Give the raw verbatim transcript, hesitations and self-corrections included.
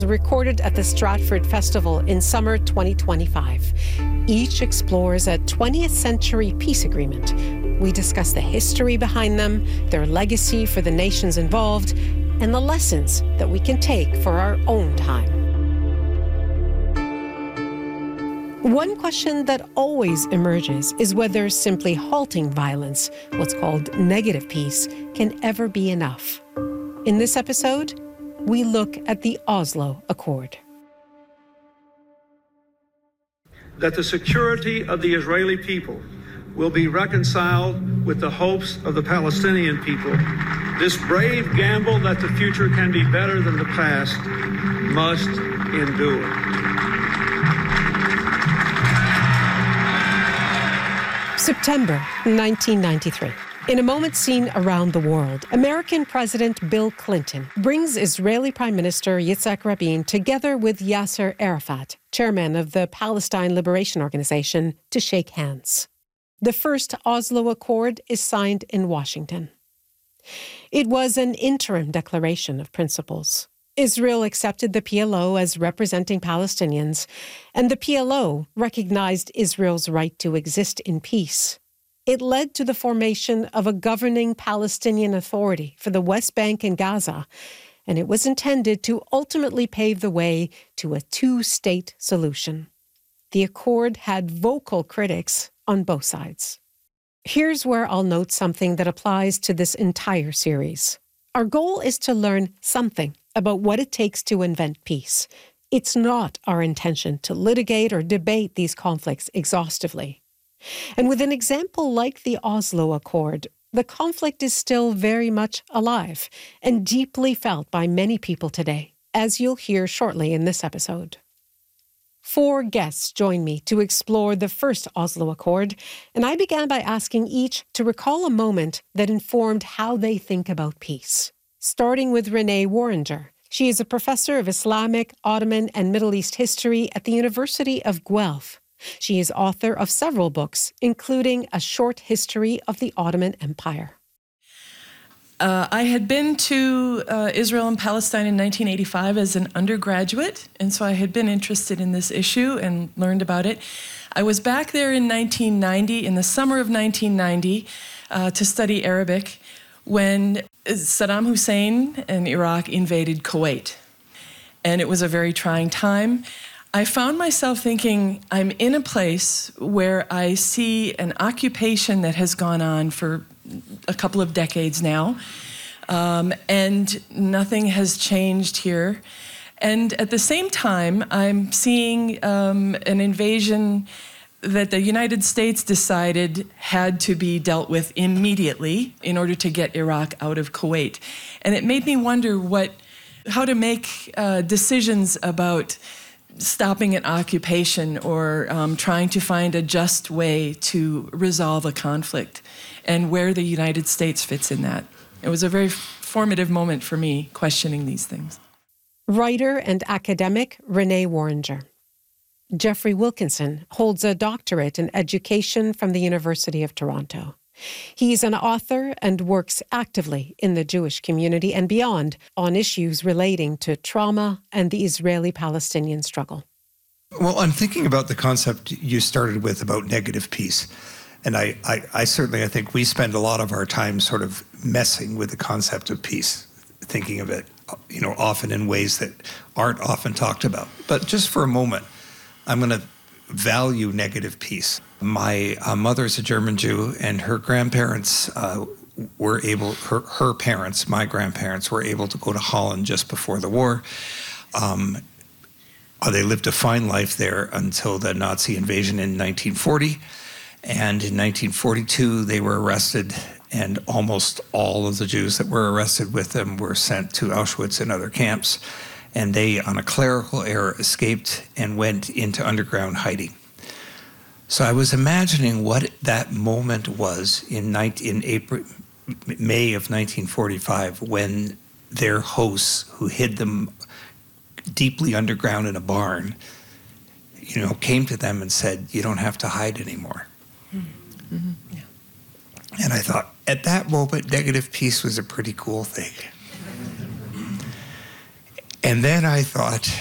recorded at the Stratford Festival in summer twenty twenty-five. Each explores a twentieth century peace agreement. We discuss the history behind them, their legacy for the nations involved, and the lessons that we can take for our own time. One question that always emerges is whether simply halting violence, what's called negative peace, can ever be enough. In this episode, we look at the Oslo Accord. That the security of the Israeli people will be reconciled with the hopes of the Palestinian people. This brave gamble that the future can be better than the past must endure. September nineteen ninety-three. In a moment seen around the world, American President Bill Clinton brings Israeli Prime Minister Yitzhak Rabin together with Yasser Arafat, chairman of the Palestine Liberation Organization, to shake hands. The first Oslo Accord is signed in Washington. It was an interim declaration of principles. Israel accepted the P L O as representing Palestinians, and the P L O recognized Israel's right to exist in peace. It led to the formation of a governing Palestinian Authority for the West Bank and Gaza, and it was intended to ultimately pave the way to a two-state solution. The accord had vocal critics on both sides. Here's where I'll note something that applies to this entire series. Our goal is to learn something about what it takes to invent peace. It's not our intention to litigate or debate these conflicts exhaustively. And with an example like the Oslo Accord, the conflict is still very much alive and deeply felt by many people today, as you'll hear shortly in this episode. Four guests join me to explore the first Oslo Accord, and I began by asking each to recall a moment that informed how they think about peace. Starting with Renee Worringer. She is a professor of Islamic, Ottoman, and Middle East history at the University of Guelph. She is author of several books, including A Short History of the Ottoman Empire. Uh, I had been to uh, Israel and Palestine in nineteen eighty-five as an undergraduate, and so I had been interested in this issue and learned about it. I was back there in nineteen ninety, in the summer of nineteen ninety, uh, to study Arabic, when Saddam Hussein and Iraq invaded Kuwait. And it was a very trying time. I found myself thinking, I'm in a place where I see an occupation that has gone on for a couple of decades now, um, and nothing has changed here. And at the same time, I'm seeing um, an invasion that the United States decided had to be dealt with immediately in order to get Iraq out of Kuwait. And it made me wonder what, how to make uh, decisions about stopping an occupation or um, trying to find a just way to resolve a conflict, and where the United States fits in that. It was a very formative moment for me, questioning these things. Writer and academic Renee Worringer. Jeffrey Wilkinson holds a doctorate in education from the University of Toronto. He's an author and works actively in the Jewish community and beyond on issues relating to trauma and the Israeli-Palestinian struggle. Well, I'm thinking about the concept you started with about negative peace. And I, I, I certainly, I think we spend a lot of our time sort of messing with the concept of peace, thinking of it, you know, often in ways that aren't often talked about. But just for a moment, I'm going to value negative peace. My uh, mother's a German Jew, and her grandparents uh, were able, her, her parents, my grandparents, were able to go to Holland just before the war. Um, they lived a fine life there until the Nazi invasion in nineteen forty. And in nineteen forty-two, they were arrested, and almost all of the Jews that were arrested with them were sent to Auschwitz and other camps. And they, on a clerical error, escaped and went into underground hiding. So I was imagining what that moment was in, in April, May of nineteen forty-five, when their hosts, who hid them deeply underground in a barn, you know, came to them and said, "You don't have to hide anymore." Mm-hmm. Mm-hmm. Yeah. And I thought, at that moment, negative peace was a pretty cool thing. And then I thought,